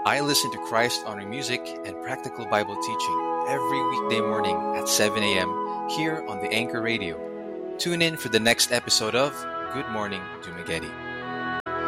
I listen to Christ honoring music and practical Bible teaching every weekday morning at 7 a.m. here on the Anchor Radio. Tune in for the next episode of Good Morning Dumaguete.